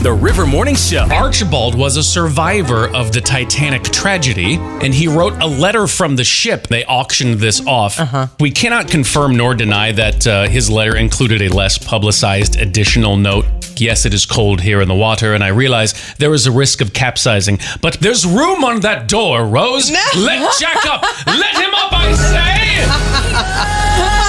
The River Morning Show. Archibald was a survivor of the Titanic tragedy, and he wrote a letter from the ship. They auctioned this off. We cannot confirm nor deny that his letter included a less publicized additional note. Yes, it is cold here in the water, and I realize there is a risk of capsizing, but there's room on that door, Rose. Let Jack up. Let him up, I say.